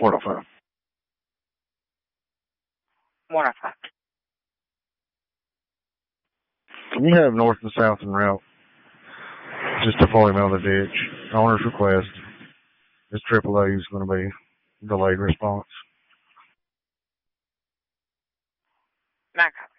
105. 105. Can you have north and south en route? Just to pull him out of the ditch. Owner's request. This AAA is going to be delayed response. 9 copy.